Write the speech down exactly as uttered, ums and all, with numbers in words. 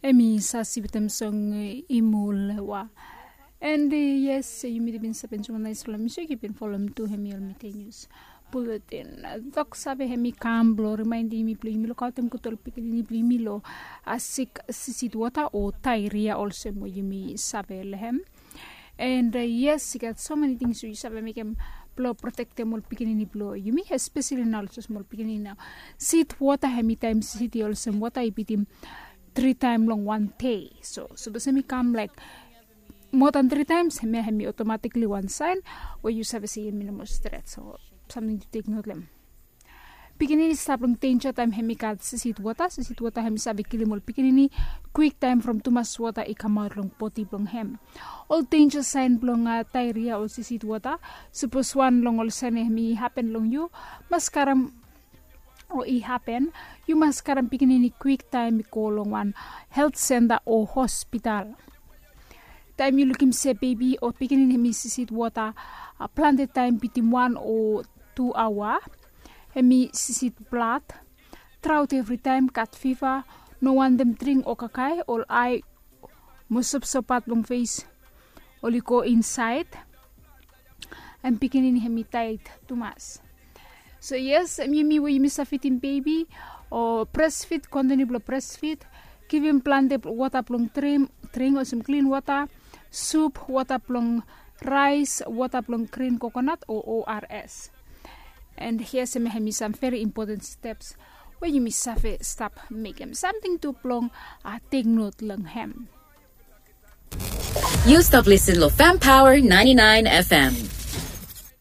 emi sa sibitem song imul wa. And uh, yes, you may have been sabing so nice for me. So you can follow me to hemi news bulletin. Dok sabi hemi kamblo reminding me play milo kautem kutol pikini play milo asik sisitwata o tairia also mo yumi sabi lehem. And uh, yes, you got so many things you sabi make him blow protect them all pikini blow. You may especially now also small pikini now. Sit water hemi time city also water ipitim three time long one day. So so basta me come like more than three times, hemi hemi automatically one sign where you have a see minimum stretch. So something to take note of. Pikinini sabrong tencha time hemi kad sisit wata sisit wata hemi sabi kilimol pikinini quick time from tumas wata ikamar long poti blong hem. All tencha sign blong uh, tairia o sisit wata suppose one long all sign hemi happen long you maskaram o i happen you maskaram pikinini quick time ikolong one health center o hospital. Time you looking say baby or picking in hemi sisit water uh, planted time between one or two hour hemi sisit blood trout every time cat fever no one them drink o kakai or I musop sopat long face or go inside and picking in hemi tight tumas. So yes, mimi we miss a fitting baby or breastfeed continue breastfeed give him planted water plong trim drink or some clean water. Soup, water plong rice, water plong green coconut or O R S. And here's some some very important steps where you miss stop make them something to plong uh, take note lang hem. You stop listening to Fam Power ninety-nine F M.